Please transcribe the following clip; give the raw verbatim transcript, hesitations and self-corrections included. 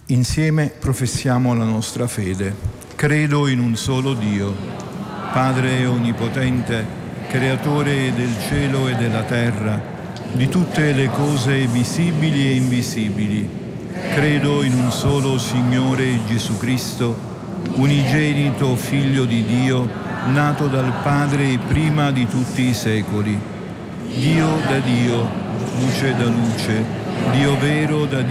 Insieme professiamo la nostra fede. Credo in un solo Dio, Padre onnipotente, creatore del cielo e della terra, di tutte le cose visibili e invisibili. Credo in un solo Signore Gesù Cristo, unigenito Figlio di Dio, nato dal Padre prima di tutti i secoli. Dio da Dio, luce da luce, Dio vero da Dio